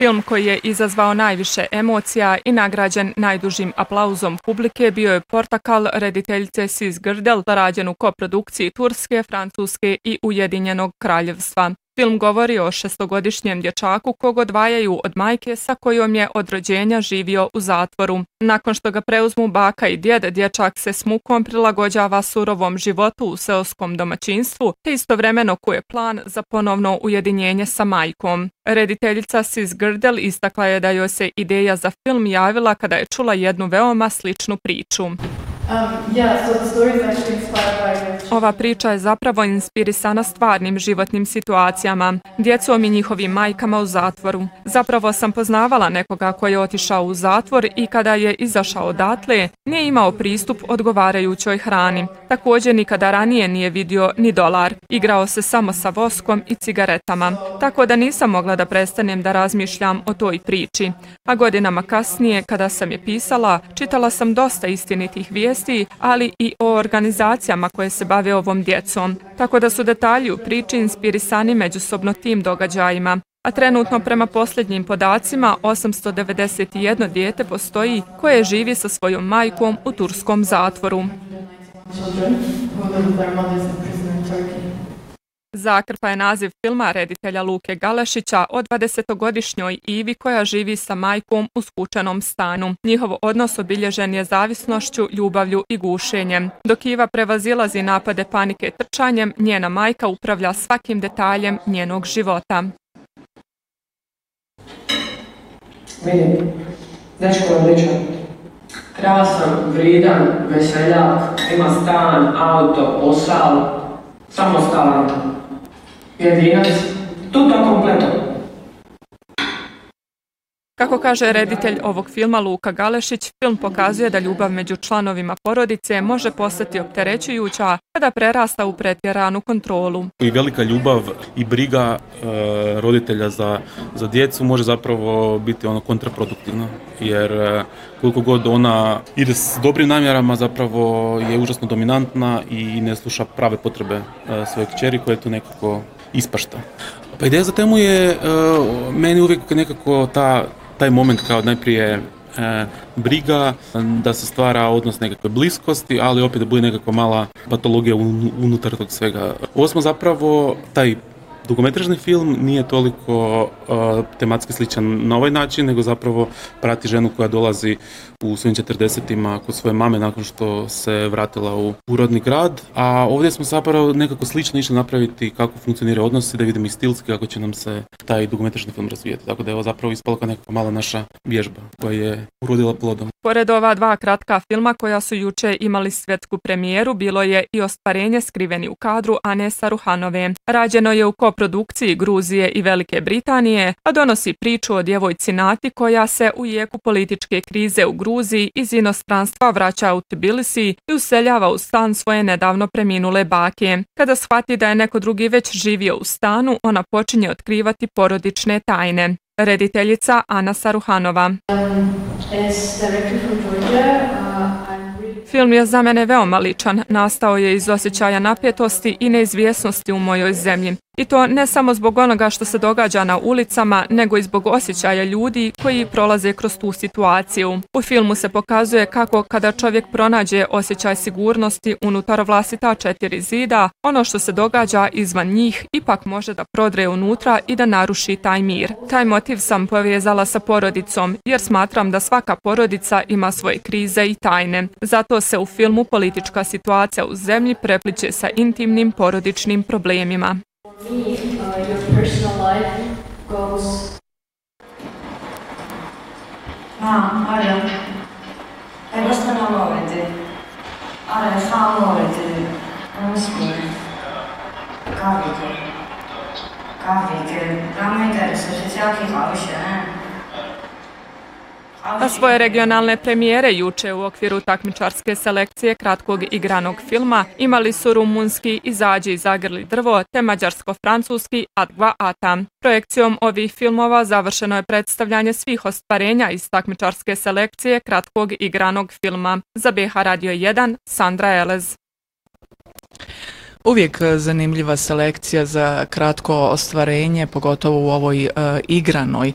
Film koji je izazvao najviše emocija i nagrađen najdužim aplauzom publike bio je Portakal rediteljice Sis Grdel, rađen u koprodukciji Turske, Francuske i Ujedinjenog Kraljevstva. Film govori o 6-godišnjem dječaku kog odvajaju od majke sa kojom je od rođenja živio u zatvoru. Nakon što ga preuzmu baka i djed, dječak se s mukom prilagođava surovom životu u seoskom domaćinstvu te istovremeno kuje plan za ponovno ujedinjenje sa majkom. Rediteljica Sis Grdel istakla je da joj se ideja za film javila kada je čula jednu veoma sličnu priču. Ova priča je zapravo inspirisana stvarnim životnim situacijama, djecom i njihovim majkama u zatvoru. Zapravo sam poznavala nekoga koji je otišao u zatvor i kada je izašao odatle, nije imao pristup odgovarajućoj hrani. Također nikada ranije nije vidio ni dolar. Igrao se samo sa voskom i cigaretama. Tako da nisam mogla da prestanem da razmišljam o toj priči. A godinama kasnije, kada sam je pisala, čitala sam dosta istinitih vijesti, ali i o organizacijama koje se bave ovom djecom. Tako da su detalji u priči inspirisani međusobno tim događajima. A trenutno prema posljednjim podacima 891 dijete postoji koje živi sa svojom majkom u turskom zatvoru. Zakrpa je naziv filma reditelja Luke Galešića o 20-godišnjoj Ivi koja živi sa majkom u skučenom stanu. Njihov odnos obilježen je zavisnošću, ljubavlju i gušenjem. Dok Iva prevazilazi napade panike trčanjem, njena majka upravlja svakim detaljem njenog života. Vidim, dečko je odličan. Krasan, vridan, veseljak, ima stan, auto, posao, samostalan, jedinac, tuto kompleto. Kako kaže reditelj ovog filma Luka Galešić, film pokazuje da ljubav među članovima porodice može postati opterećujuća kada prerasta u pretjeranu kontrolu. I velika ljubav i briga roditelja za djecu može zapravo biti kontraproduktivna, jer koliko god ona ide s dobrim namjerama zapravo je užasno dominantna i ne sluša prave potrebe svoje kćeri koje tu nekako ispašta. Pa ideja za temu je meni uvijek nekako taj moment kao najprije briga, da se stvara odnos nekakve bliskosti, ali opet da bude nekakva mala patologija unutar tog svega. Ovo smo zapravo, taj dugometražni film nije toliko tematski sličan na ovaj način, nego zapravo prati ženu koja dolazi u svojim 40-ima kod svoje mame nakon što se vratila u rodni grad, a ovdje smo zapravo nekako slično išli napraviti kako funkcionira odnosi, da vidimo i stilski kako će nam se taj dugometražni film razvijeti. Tako da je ovo zapravo ispalo kao nekakva mala naša vježba koja je urodila plodom. Pored ova dva kratka filma koja su juče imali svjetsku premijeru, bilo je i Ostvarenje skriveni u kadru Ane Saruhanove. Rađeno je u koprodukciji Gruzije i Velike Britanije, a donosi priču o djevojci Nati koja se u jeku političke krize u Gruziji iz inostranstva vraća u Tbilisi i useljava u stan svoje nedavno preminule bake. Kada shvati da je neko drugi već živio u stanu, ona počinje otkrivati porodične tajne. Rediteljica Ana Saruhanova. Film je za mene veoma ličan, nastao je iz osjećaja napetosti i neizvjesnosti u mojoj zemlji. I to ne samo zbog onoga što se događa na ulicama, nego i zbog osjećaja ljudi koji prolaze kroz tu situaciju. U filmu se pokazuje kako kada čovjek pronađe osjećaj sigurnosti unutar vlastita 4 zida, ono što se događa izvan njih ipak može da prodre unutra i da naruši taj mir. Taj motiv sam povezala sa porodicom, jer smatram da svaka porodica ima svoje krize i tajne. Zato se u filmu politička situacija u zemlji prepliče sa intimnim porodičnim problemima. Your personal life goes. Arja, eikö sitä noloiti? Arja, saa noloiti. Onniskin. Kahvike. Nama interesuje se jaki haviše, ne? A svoje regionalne premijere juče u okviru takmičarske selekcije kratkog igranog filma imali su rumunski Izađi i zagrli drvo te mađarsko-francuski Adgva Ata. Projekcijom ovih filmova završeno je predstavljanje svih ostvarenja iz takmičarske selekcije kratkog igranog filma. Za BH Radio 1, Sandra Elez. Uvijek zanimljiva selekcija za kratko ostvarenje, pogotovo u ovoj igranoj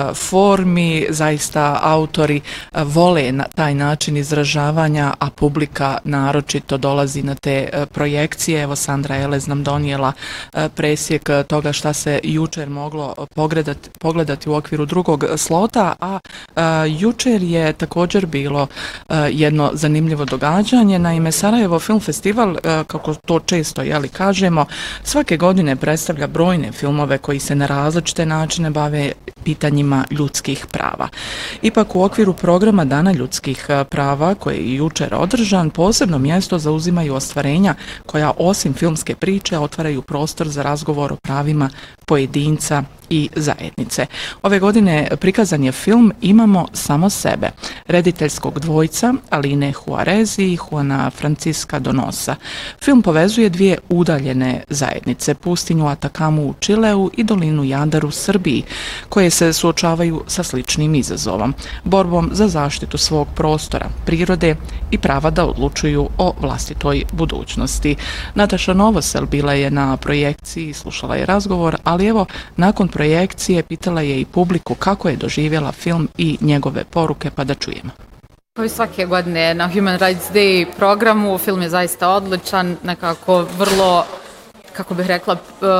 formi. Zaista autori vole na taj način izražavanja, a publika naročito dolazi na te projekcije. Evo Sandra Elez nam donijela presjek toga šta se jučer moglo pogledati u okviru drugog slota, a jučer je također bilo jedno zanimljivo događanje. Naime, Sarajevo Film Festival, kako to često kažemo, svake godine predstavlja brojne filmove koji se na različite načine bave pitanjima ljudskih prava. Ipak u okviru programa Dana ljudskih prava, koji je jučer održan, posebno mjesto zauzimaju ostvarenja koja osim filmske priče otvaraju prostor za razgovor o pravima pojedinca i zajednice. Ove godine prikazan je film Imamo samo sebe, rediteljskog dvojca Aline Juarez i Juana Francisca Donosa. Film povezuje dvije udaljene zajednice, pustinju Atakamu u Čileu i dolinu Jadar u Srbiji, koje se suočavaju sa sličnim izazovom, borbom za zaštitu svog prostora, prirode i prava da odlučuju o vlastitoj budućnosti. Nataša Novosel bila je na projekciji, slušala je razgovor, ali evo, nakon projekcije pitala je i publiku kako je doživjela film i njegove poruke, pa da čujemo. Kao i svake godine na Human Rights Day programu, film je zaista odličan, nekako vrlo, kako bih rekla,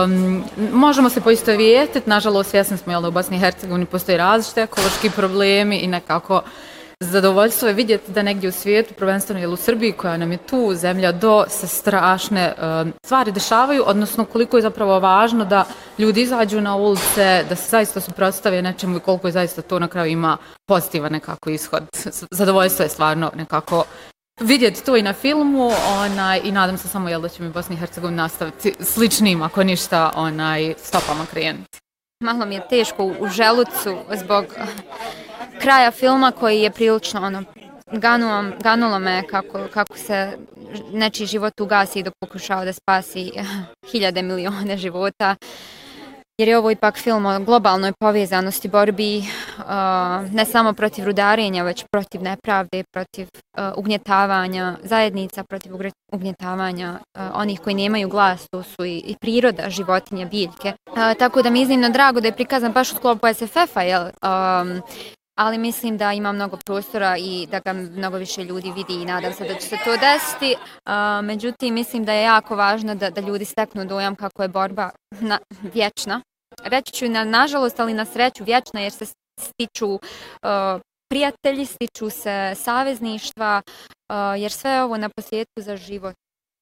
možemo se poistovjetiti, nažalost svjesni smo da u Bosni i Hercegovini postoji različite ekološki problemi i nekako zadovoljstvo je vidjeti da negdje u svijetu, prvenstveno u Srbiji koja nam je tu zemlja do, se strašne stvari dešavaju, odnosno koliko je zapravo važno da ljudi izađu na ulice, da se zaista suprotstave nečemu i koliko je zaista to na kraju ima pozitivan nekako ishod. Zadovoljstvo je stvarno nekako vidjeti to i na filmu i nadam se samo da će mi Bosna i Hercegovina nastaviti sličnim, ako ništa, stopama krenuti. Malo mi je teško u želucu zbog kraja filma koji je prilično ganulo me kako se nečiji život ugasi dok pokušava da spasi hiljade milione života. Jer je ovo ipak film o globalnoj povezanosti, borbi ne samo protiv rudarenja, već protiv nepravde, protiv ugnjetavanja zajednica, protiv ugnjetavanja onih koji nemaju glas, to su i priroda, životinje, biljke. Tako da mi je iznimno drago da je prikazan baš u sklopu SFF-a, ali mislim da ima mnogo prostora i da ga mnogo više ljudi vidi i nadam se da će se to desiti. Međutim, mislim da je jako važno da ljudi steknu dojam kako je borba vječna. Reći ću nažalost, ali na sreću vječna, jer se stiču prijatelji, stiču se savezništva, jer sve je ovo na posljedku za život.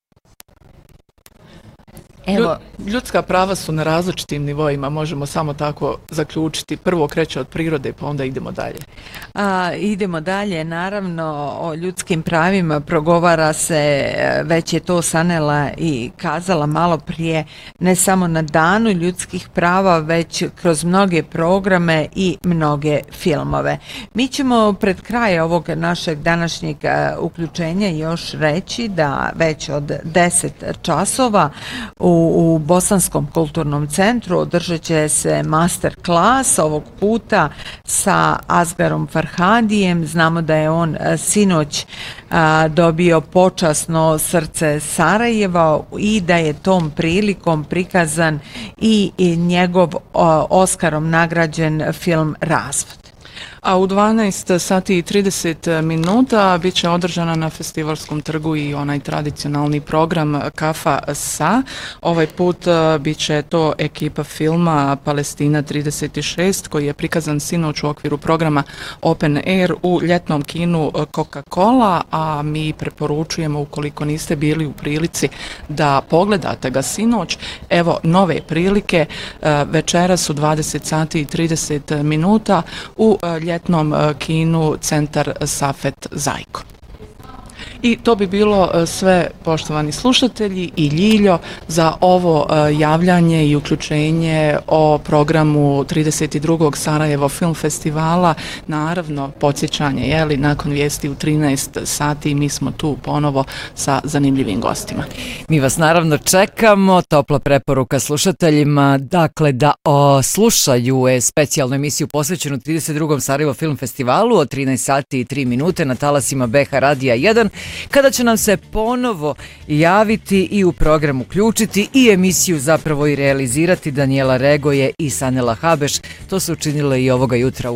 Ljudska prava su na različitim nivoima, možemo samo tako zaključiti. Prvo kreće od prirode, pa onda idemo dalje. Idemo dalje, naravno o ljudskim pravima progovara se, već je to Sanela i kazala malo prije, ne samo na Danu ljudskih prava, već kroz mnoge programe i mnoge filmove. Mi ćemo pred kraj ovog našeg današnjeg uključenja još reći da već od 10 časova u Bosanskom kulturnom centru održat će se master klas, ovog puta sa Asgarom Farhadijem. Znamo da je on sinoć dobio počasno srce Sarajeva i da je tom prilikom prikazan i njegov Oskarom nagrađen film Razvod. A u 12 sati i 30 minuta bit će održana na Festivalskom trgu i onaj tradicionalni program Kafa Sa. Ovaj put bit će to ekipa filma Palestina 36 koji je prikazan sinoć u okviru programa Open Air u ljetnom kinu Coca-Cola, a mi preporučujemo ukoliko niste bili u prilici da pogledate ga sinoć. Evo nove prilike, večeras u 20 sati i 30 minuta u ljetnom kinu Centar Safet Zajko. I to bi bilo sve, poštovani slušatelji i Ljiljo, za ovo javljanje i uključenje o programu 32. Sarajevo Film Festivala. Naravno, podsjećanje, nakon vijesti u 13 sati mi smo tu ponovo sa zanimljivim gostima. Mi vas naravno čekamo, topla preporuka slušateljima, dakle da slušaju specijalnu emisiju posvećenu 32. Sarajevo Film Festivalu od 13 sati i 3 minute na talasima BH Radija 1 kada će nam se ponovo javiti i u program uključiti i emisiju zapravo i realizirati Danijela Regoje i Sanela Habeš. To su učinile i ovoga jutra u